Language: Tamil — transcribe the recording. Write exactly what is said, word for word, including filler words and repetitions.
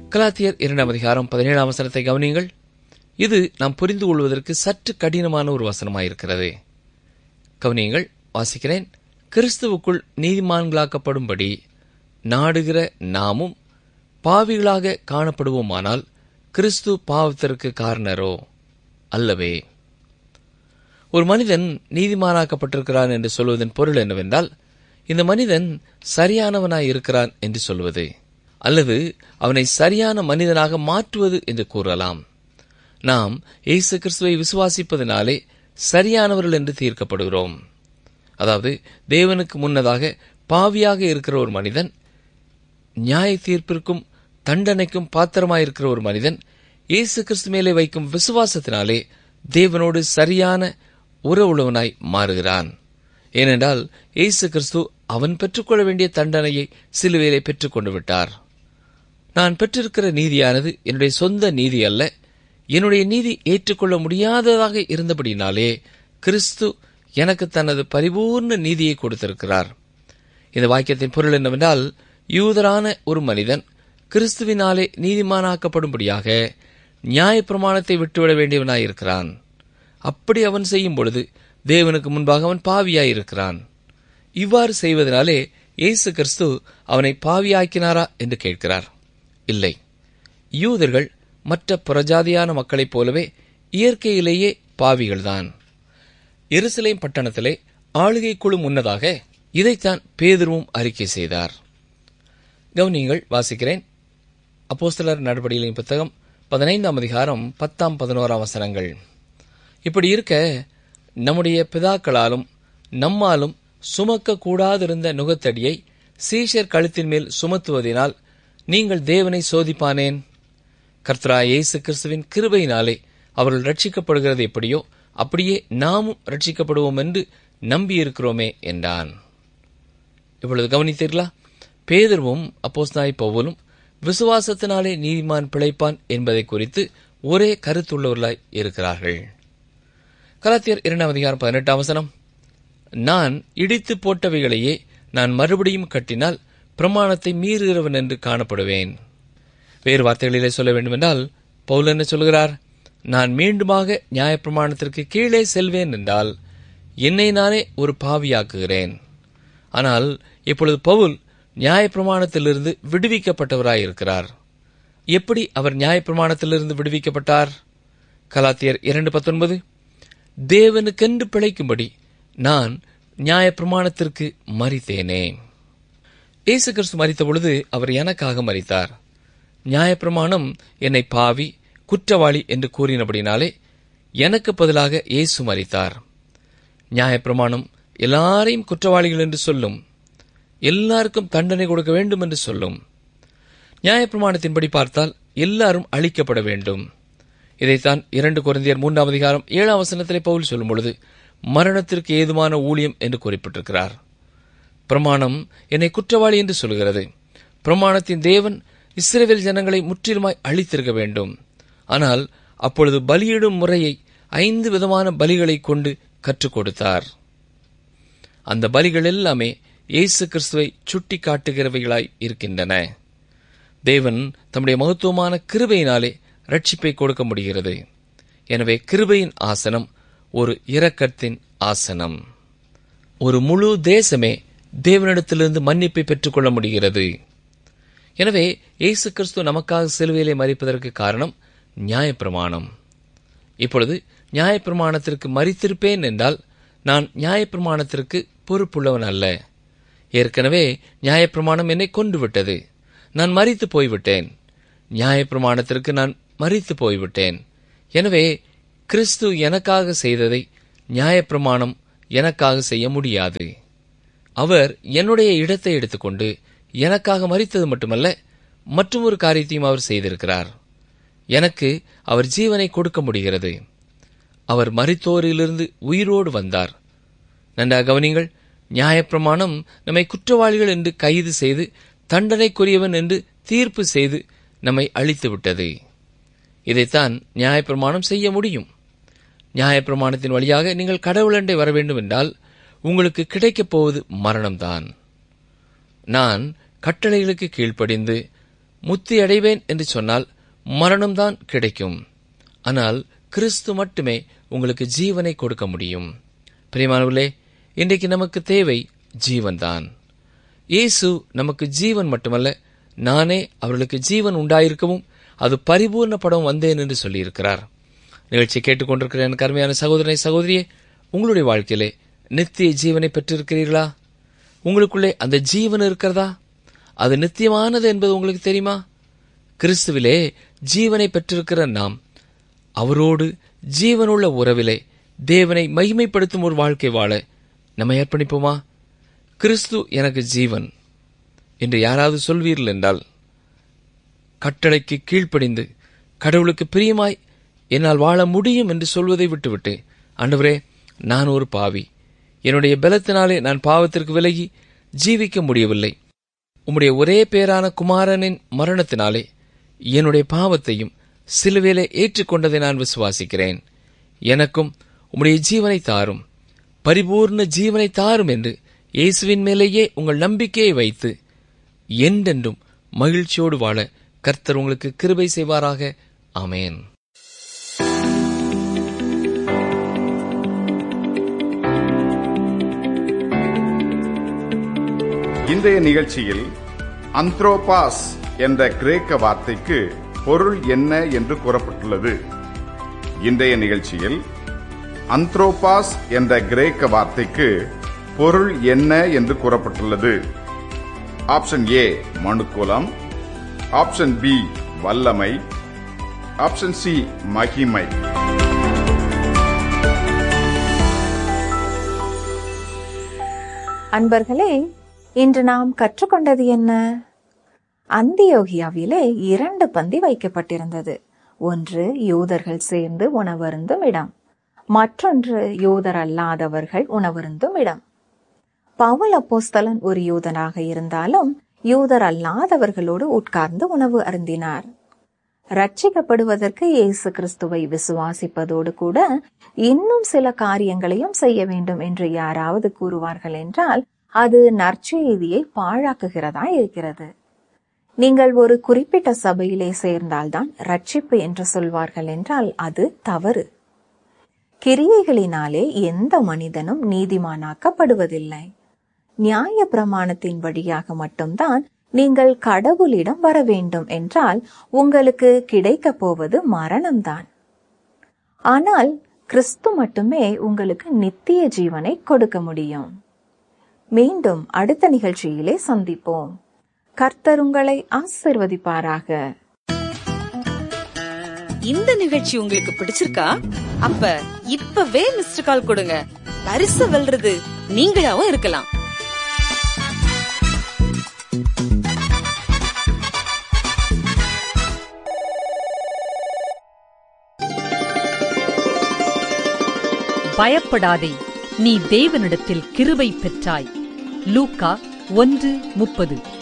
கலாத்தியர் இரண்டாம் அதிகாரம் பதினேழாம் வசனத்தை கவனியுங்கள். இது நாம் புரிந்து கொள்வதற்கு சற்று கடினமான ஒரு வசனமாயிருக்கிறது. கவனியுங்கள், வாசிக்கிறேன். கிறிஸ்துவுக்குள் நீதிமான்களாக்கப்படும்படி நாடுகிற நாமும் பாவிகளாக காணப்படுவோமானால் கிறிஸ்து பாவத்திற்கு காரணரோ? அல்லவே. ஒரு மனிதன் நீதிமானாக்கப்பட்டிருக்கிறான் என்று சொல்வதன் பொருள் என்னவென்றால், இந்த மனிதன் சரியானவனாய் இருக்கிறான் என்று சொல்வது, அல்லது அவனை சரியான மனிதனாக மாற்றுவது என்று கூறலாம். நாம் இயேசு கிறிஸ்துவை விசுவாசிப்பதனாலே சரியானவர்கள் என்று தீர்க்கப்படுகிறோம். அதாவது, தேவனுக்கு முன்னதாக பாவியாக இருக்கிற ஒரு மனிதன், நியாய தீர்ப்பிற்கும் தண்டனைக்கும் பாத்திரமாயிருக்கிற ஒரு மனிதன் இயேசு கிறிஸ்து மேலே வைக்கும் விசுவாசத்தினாலே தேவனோடு சரியான உறவுள்ளவனாய் மாறுகிறான். ஏனென்றால் இயேசு கிறிஸ்து அவன் பெற்றுக்கொள்ள வேண்டிய தண்டனையை சிலுவையிலே பெற்றுக் கொண்டு விட்டார். நான் பெற்றிருக்கிற நீதியானது என்னுடைய சொந்த நீதி அல்ல, என்னுடைய நீதி ஏற்றுக்கொள்ள முடியாததாக இருந்தபடினாலே கிறிஸ்து எனக்கு தனது பரிபூர்ண நீதியை கொடுத்திருக்கிறார். இந்த வாக்கியத்தின் பொருள் என்னவென்றால், யூதரான ஒரு மனிதன் கிறிஸ்துவினாலே நீதிமானாக்கப்படும்படியாக நியாயப்பிரமாணத்தை விட்டுவிட வேண்டியவனாயிருக்கிறான். அப்படி அவன் செய்யும் பொழுது தேவனுக்கு முன்பாக அவன் பாவியாயிருக்கிறான். இவ்வாறு செய்வதனாலே இயேசு கிறிஸ்து அவனை பாவியாக்கினாரா என்று கேட்கிறார். இல்லை. யூதர்கள் மற்ற புறஜாதியான மக்களைப் போலவே இயற்கையிலேயே பாவிகள்தான். எருசலேம் பட்டணத்திலே ஆளுகை குழு முன்னதாக இதைத்தான் பேதுருவும் அறிக்கை செய்தார். கவனியங்கள், வாசிக்கிறேன். அப்போஸ்தலர் நடபடிகளின் புத்தகம் பதினைந்தாம் அதிகாரம் பத்தாம் பதினோராம் வசனங்கள். இப்படி இருக்க, நம்முடைய பிதாக்களாலும் நம்மாலும் சுமக்க கூடாதிருந்த நுகத்தடியை சீஷர் கழுத்தின் மேல் சுமத்துவதினால் நீங்கள் தேவனை சோதிப்பானேன்? கர்த்தராகிய இயேசு கிறிஸ்துவின் கிருபையினாலே அவர்கள் ரட்சிக்கப்படுகிறது எப்படியோ அப்படியே நாமும் ரட்சிக்கப்படுவோம் என்று நம்பியிருக்கிறோமே என்றான். இப்பொழுது கவனித்தீர்களா? பேதுருவும் அப்போஸ்தலனாகிய பவுலும் விசுவாசத்தினாலே நீதிமான் பிழைப்பான் என்பதை குறித்து ஒரே கருத்துள்ளவர்களாய் இருக்கிறார்கள். கலாத்தியர் இரண்டாம் அதிகாரம் பதினெட்டாம் வசனம், நான் இடித்து போட்டவைகளையே நான் மறுபடியும் கட்டினால் பிரமாணத்தை மீறுகிறவன் என்று காணப்படுவேன். வேறு வார்த்தைகளிலே சொல்ல வேண்டுமென்றால், பவுல் என்ன சொல்கிறார்? நான் மீண்டுமாக நியாயப்பிரமாணத்திற்கு கீழே செல்வேன் என்றால் என்னை நானே ஒரு பாவியாக்குகிறேன். ஆனால் இப்பொழுது பவுல் நியாயப்பிரமாணத்திலிருந்து விடுவிக்கப்பட்டவராயிருக்கிறார். எப்படி அவர் நியாயப்பிரமாணத்திலிருந்து விடுவிக்கப்பட்டார்? கலாத்தியர் இரண்டு பத்தொன்பது, தேவனுக்கென்று பிழைக்கும்படி நான் நியாயப்பிரமாணத்திற்கு மரித்தேனே. இயேசு கிறிஸ்து மரித்த பொழுது அவர் எனக்காக மரித்தார். நியாயப்பிரமாணம் என்னை பாவி, குற்றவாளி என்று கூறினபடினாலே எனக்கு பதிலாக இயேசு மரித்தார். நியாயப்பிரமாணம் எல்லாரையும் குற்றவாளிகள் என்று சொல்லும், எல்லாருக்கும் தண்டனை கொடுக்க வேண்டும் என்று சொல்லும். நியாயப்பிரமாணத்தின்படி பார்த்தால் எல்லாரும் அழிக்கப்பட வேண்டும். இதைத்தான் இரண்டு கொரிந்தியர் மூன்றாம் அதிகாரம் ஏழாம் வசனத்திலே பவுல் சொல்லும் பொழுது மரணத்திற்கு ஏதுவான ஊழியம் என்று குறிப்பிட்டிருக்கிறார். பிரமாணம் என்னை குற்றவாளி என்று சொல்கிறது. பிரமாணத்தின் தேவன் இஸ்ரவேல் ஜனங்களை முற்றிலுமாய் அழித்திருக்க வேண்டும். ஆனால் அப்பொழுது பலியிடும் முறையை ஐந்து விதமான பலிகளை கொண்டு கற்றுக் கொடுத்தார். அந்த பலிகள் எல்லாமே இயேசு கிறிஸ்துவை சுட்டி காட்டுகிறவைகளாய் இருக்கின்றன. தேவன் தம்முடைய மகத்துவமான கிருபையினாலே ரட்சிப்பை கொடுக்க முடிகிறது. எனவே கிருபையின் ஆசனம் ஒரு இரக்கத்தின் ஆசனம். ஒரு முழு தேசமே தேவனிடத்திலிருந்து மன்னிப்பை பெற்றுக்கொள்ள முடிகிறது. எனவே இயேசு கிறிஸ்து நமக்காக சிலுவையிலே மரிப்பதற்கு காரணம் நியாயப்பிரமாணம். இப்பொழுது நியாயப்பிரமாணத்திற்கு மரித்திருப்பேன் என்றால் நான் நியாயப்பிரமாணத்திற்கு பொறுப்புள்ளவன் அல்ல. ஏற்கனவே நியாயப்பிரமாணம் என்னை கொன்றுவிட்டது. நான் மரித்து போய்விட்டேன். நியாயப்பிரமாணத்திற்கு நான் மரித்து போய்விட்டேன். எனவே கிறிஸ்து எனக்காக செய்ததை நியாயப்பிரமாணம் எனக்காக செய்ய முடியாது. அவர் என்னுடைய இடத்தை எடுத்துக்கொண்டு எனக்காக மரித்தது மட்டுமல்ல, மற்றும் ஒரு காரியத்தையும் அவர் செய்திருக்கிறார். எனக்கு அவர் ஜீவனை கொடுக்க முடிகிறது. அவர் மரித்தோரிலிருந்து உயிரோடு வந்தார். நன்றாக கவனிங்கள். நியாயப்பிரமாணம் நம்மை குற்றவாளிகள் என்று கைது செய்து தண்டனைக்குரியவன் என்று தீர்ப்பு செய்து நம்மை அழித்துவிட்டது. இதைத்தான் நியாயப்பிரமாணம் செய்ய முடியும். நியாயப்பிரமாணத்தின் வழியாக நீங்கள் கடவுளண்டை வர வேண்டும் என்றால் உங்களுக்கு கிடைக்கப் போவது மரணம்தான். நான் கட்டளைகளுக்கு கீழ்ப்படிந்து முத்தி அடைவேன் என்று சொன்னால் மரணம்தான் கிடைக்கும். ஆனால் கிறிஸ்து மட்டுமே உங்களுக்கு ஜீவனை கொடுக்க முடியும். பிரியமானவர்களே, இன்றைக்கு நமக்கு தேவை ஜீவன்தான். இயேசு நமக்கு ஜீவன் மட்டுமல்ல, நானே அவர்களுக்கு ஜீவன் உண்டாயிருக்கவும் அது பரிபூர்ணப்படவும் வந்தேன் என்று சொல்லியிருக்கிறார். நிகழ்ச்சி கேட்டுக்கொண்டிருக்கிற என் கருமையான சகோதரனை சகோதரியே, உங்களுடைய வாழ்க்கையிலே நித்திய ஜீவனை பெற்றிருக்கிறீர்களா? உங்களுக்குள்ளே அந்த ஜீவன் இருக்கிறதா? அது நித்தியமானது என்பது உங்களுக்கு தெரியுமா? கிறிஸ்துவிலே ஜீவனை பெற்றிருக்கிற நாம் அவரோடு ஜீவனுள்ள உறவிலே தேவனை மகிமைப்படுத்தும் ஒரு வாழ்க்கை வாழ நம்மை அர்ப்பணிப்போமா? கிறிஸ்து எனக்கு ஜீவன் என்று யாராவது சொல்வீர்கள் என்றால், கட்டளைக்கு கீழ்ப்படிந்து கடவுளுக்கு பிரியமாய் என்னால் வாழ முடியும் என்று சொல்வதை விட்டுவிட்டு, ஆண்டவரே, நான் ஒரு பாவி, என்னுடைய பலத்தினாலே நான் பாவத்திற்கு விலகி ஜீவிக்க முடியவில்லை, உம்முடைய ஒரே பேரான குமாரனின் மரணத்தினாலே என்னுடைய பாவத்தையும் சிலுவையிலே ஏற்றுக்கொண்டதை நான் விசுவாசிக்கிறேன், எனக்கும் உம்முடைய ஜீவனை தாரும், பரிபூர்ண ஜீவனை தாரும் என்று இயேசுவின் மேலேயே உங்கள் நம்பிக்கையை வைத்து என்றென்றும் மகிழ்ச்சியோடு வாழ கர்த்தர் உங்களுக்கு கிருபை செய்வாராக. ஆமென். இன்றைய நிகழ்ச்சியில் அந்த்ரோபாஸ் என்ற கிரேக்க வார்த்தைக்கு பொருள் என்ன என்று கூறப்பட்டுள்ளது. இன்றைய நிகழ்ச்சியில் அந்த்ரோபாஸ் என்ற கிரேக்க வார்த்தைக்கு பொருள் என்ன என்று கூறப்பட்டுள்ளது. ஆப்ஷன் ஏ மனுக்குலம், ஆப்ஷன் பி வல்லமை, ஆப்ஷன் சி மகிமை. அன்பர்களே, இன்று நாம் கற்றுக்கொண்டது என்ன? அந்தியோகியாவிலே இரண்டு பந்தி வைக்கப்பட்டிருந்தது. ஒன்று யூதர்கள் சேர்ந்து உணவருந்தும் இடம், மற்றொன்று யூதர் அல்லாதவர்கள் உணவருந்தும் இடம். பவுல் அப்போஸ்தலன் ஒரு யூதனாக இருந்தாலும் யூதர் அல்லாதவர்களோடு உட்கார்ந்து உணவு அருந்தினார். ரட்சிக்கப்படுவதற்கு இயேசு கிறிஸ்துவை விசுவாசிப்பதோடு கூட இன்னும் சில காரியங்களையும் செய்ய வேண்டும் என்று யாராவது கூறுவார்கள் என்றால் அது நற்செய்தியை பாழாக்குகிறதா இருக்கிறது. நீங்கள் ஒரு குறிப்பிட்ட சபையிலே சேர்ந்தால்தான் ரட்சிப்பு என்று சொல்வார்கள் என்றால் அது தவறு. கிரியைகளினாலே எந்த மனிதனும் நீதிமானாக்கப்படுவதில்லை. நியாய பிரமாணத்தின் வழியாக மட்டும்தான் நீங்கள் கடவுளிடம் வர வேண்டும் என்றால் உங்களுக்கு கிடைக்கப் போவது மரணம்தான். ஆனால் கிறிஸ்து மட்டுமே உங்களுக்கு நித்திய ஜீவனை கொடுக்க முடியும். மீண்டும் அடுத்த நிகழ்ச்சியிலே சந்திப்போம். கர்த்தர் உங்களை ஆசீர்வதிப்பாராக. இந்த நிகழ்ச்சி உங்களுக்கு பிடிச்சிருக்கா? அப்ப இப்பவே மிஸ்டர் கால் கொடுங்க. பரிசு வெல்றது நீங்களாவும் இருக்கலாம். பயப்படாதே, நீ தேவனிடத்தில் கிருபை பெற்றாய். லூக்கா ஒன்று முப்பது.